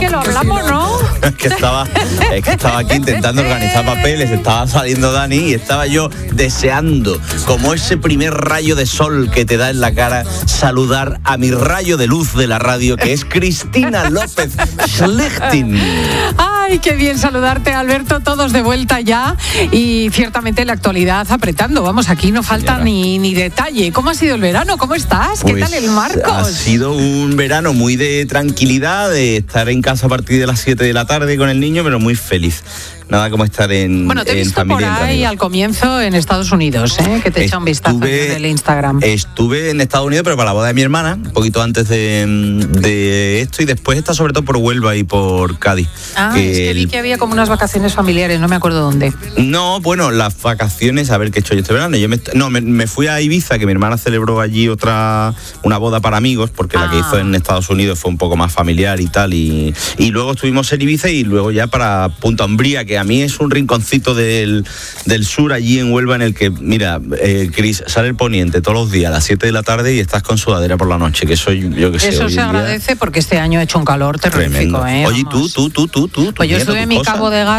que lo hablamos, ¿no? Es que estaba aquí intentando organizar papeles, estaba saliendo Dani y estaba yo deseando, como ese primer rayo de sol que te da en la cara, saludar a mi rayo de luz de la radio, que es Cristina López Schlichting. Ay, qué bien saludarte, Alberto, todos de vuelta ya y ciertamente la actualidad apretando. Vamos, aquí no falta ni detalle. ¿Cómo ha sido el verano? ¿Cómo estás? ¿Qué tal el Marcos? Ha sido un verano muy de tranquilidad, de estar en casa a partir de las 7 de la tarde con el niño, pero muy feliz. Nada como estar en Bueno, te he visto familia, por ahí al comienzo en Estados Unidos, que te he hecho un vistazo en el Instagram. Estuve en Estados Unidos, pero para la boda de mi hermana, un poquito antes de esto, y después está sobre todo por Huelva y por Cádiz. Es que vi que había como unas vacaciones familiares, no me acuerdo dónde. No, bueno, las vacaciones, a ver qué he hecho yo este verano. Me fui a Ibiza, que mi hermana celebró allí una boda para amigos, porque la que hizo en Estados Unidos fue un poco más familiar y tal, y luego estuvimos en Ibiza y luego ya para Punta Umbría, que a mí es un rinconcito del sur allí en Huelva en el que, mira, Cris, sale el poniente todos los días a las 7 de la tarde y estás con sudadera por la noche, que soy yo que sé. Eso se agradece porque este año ha hecho un calor terrorífico, Oye, tú. Pues yo estuve en mi Cabo de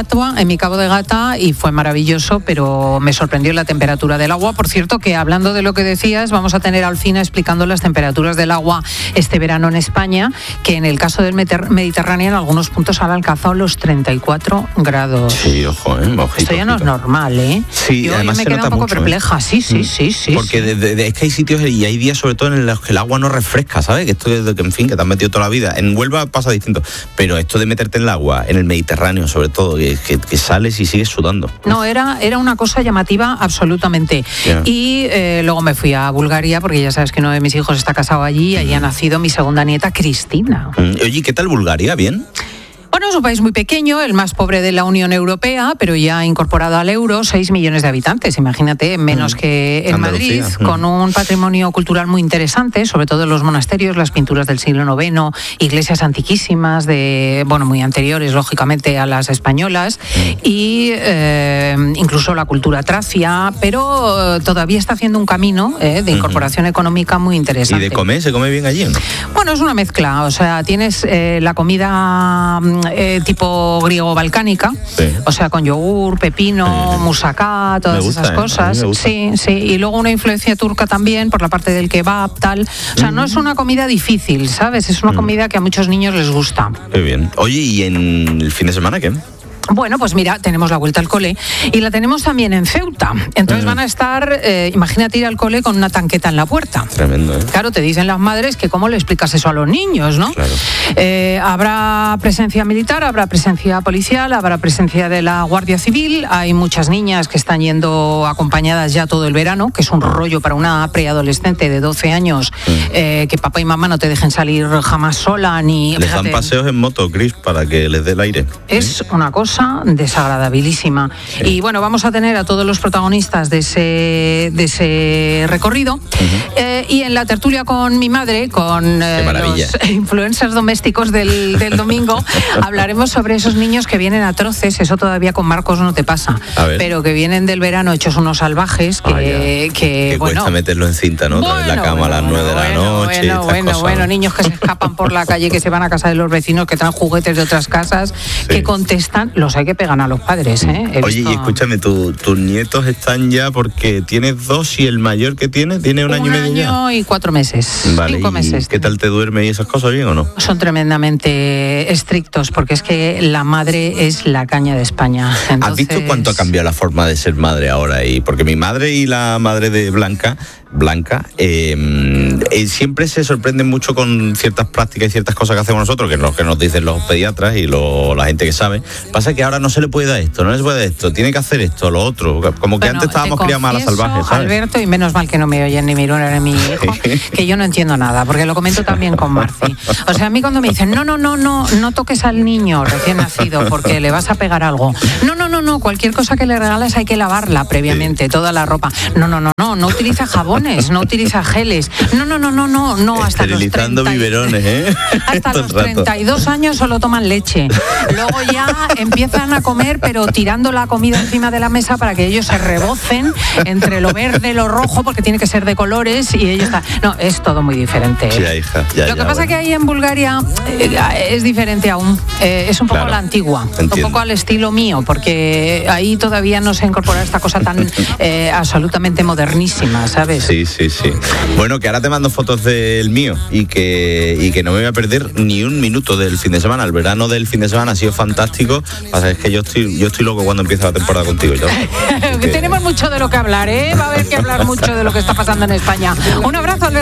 Gata y fue maravilloso, pero me sorprendió la temperatura del agua. Por cierto, que hablando de lo que decías, vamos a tener a Alfina explicando las temperaturas del agua este verano en España, que en el caso del Mediterráneo en algunos puntos han alcanzado los 34 grados. Sí, ojo, ojito, esto ya no es normal, ¿eh? Sí, yo además me se quedo nota un poco mucho, perpleja, sí. Porque es que hay sitios y hay días sobre todo en los que el agua no refresca, ¿sabes? Que esto es en fin, que te has metido toda la vida. En Huelva pasa distinto, pero esto de meterte en el agua, en el Mediterráneo sobre todo, que sales y sigues sudando. No, era una cosa llamativa absolutamente. Yeah. Y luego me fui a Bulgaria, porque ya sabes que uno de mis hijos está casado allí, y allí ha nacido mi segunda nieta, Cristina. Oye, ¿qué tal Bulgaria? ¿Bien? Bueno, es un país muy pequeño, el más pobre de la Unión Europea, pero ya incorporado al euro, 6 millones de habitantes, imagínate, menos que en Madrid, con un patrimonio cultural muy interesante, sobre todo los monasterios, las pinturas del siglo IX, iglesias antiquísimas, muy anteriores, lógicamente, a las españolas, y incluso la cultura tracia, pero todavía está haciendo un camino de incorporación económica muy interesante. ¿Y de comer? ¿Se come bien allí o no? Bueno, es una mezcla, o sea, tienes la comida tipo griego-balcánica, o sea, con yogur, pepino, moussaka, todas esas cosas. Sí, y luego una influencia turca también por la parte del kebab, tal. O sea, no es una comida difícil, ¿sabes? Es una comida que a muchos niños les gusta. Qué bien. Oye, ¿y en el fin de semana qué? Bueno, pues mira, tenemos la vuelta al cole y la tenemos también en Ceuta. Entonces van a estar, imagínate ir al cole con una tanqueta en la puerta. Tremendo, ¿eh? Claro, te dicen las madres que cómo le explicas eso a los niños, ¿no? Claro. Habrá presencia militar, habrá presencia policial, habrá presencia de la Guardia Civil. Hay muchas niñas que están yendo acompañadas ya todo el verano, que es un rollo para una preadolescente de 12 años, que papá y mamá no te dejen salir jamás sola ni... Les dan paseos en moto, Cris, para que les dé el aire. Es una cosa desagradabilísima. Sí. Y bueno, vamos a tener a todos los protagonistas de ese recorrido. Y en la tertulia con mi madre, con los influencers domésticos del domingo, hablaremos sobre esos niños que vienen atroces. Eso todavía con Marcos no te pasa, pero que vienen del verano hechos unos salvajes que cuesta meterlo en cinta, ¿no? En la cama a las 9 de la noche. Bueno, niños que se escapan por la calle, que se van a casa de los vecinos, que traen juguetes de otras casas, que contestan, los hay que pegan a los padres, ¿eh? Oye, y escúchame, tus nietos están ya, porque tienes 2 y el mayor que tiene un año y medio ya. 1 año y 4 meses. Vale, 5 meses. ¿Qué tal te duerme y esas cosas, bien o no? Son tremendamente estrictos, porque es que la madre es la caña de España. Entonces... ¿Has visto cuánto ha cambiado la forma de ser madre ahora? Porque mi madre y la madre de Blanca, siempre se sorprenden mucho con ciertas prácticas y ciertas cosas que hacemos nosotros, que es lo que nos dicen los pediatras y la gente que sabe. Pasa que ahora no se le puede dar esto, no se puede dar esto, tiene que hacer esto, lo otro. Como que antes estábamos criados más a la salvaje, ¿sabes? Alberto, y menos mal que no me oyen ni mi nuera ni mi hijo, que yo no entiendo nada, porque lo comento también con Marci. O sea, a mí cuando me dicen, no toques al niño recién nacido porque le vas a pegar algo. No, cualquier cosa que le regales hay que lavarla previamente, toda la ropa. No utiliza jabón. jabones, no utiliza geles. No, hasta los esterilizando biberones, ¿eh? Hasta los 32 años solo toman leche. Luego ya empiezan a comer, pero tirando la comida encima de la mesa para que ellos se rebocen entre lo verde, lo rojo, porque tiene que ser de colores y ellos están... No, es todo muy diferente. Sí, hija, lo que pasa que ahí en Bulgaria es diferente aún. Es un poco la antigua, entiendo. Un poco al estilo mío, porque ahí todavía no se ha incorporado esta cosa tan absolutamente modernísima, ¿sabes? Sí. Bueno, que ahora te mando fotos del mío y que no me voy a perder ni un minuto del fin de semana. El verano del fin de semana ha sido fantástico. Pasa es que yo estoy loco cuando empieza la temporada contigo. Tenemos mucho de lo que hablar, ¿eh? Va a haber que hablar mucho de lo que está pasando en España. Un abrazo, Alberto.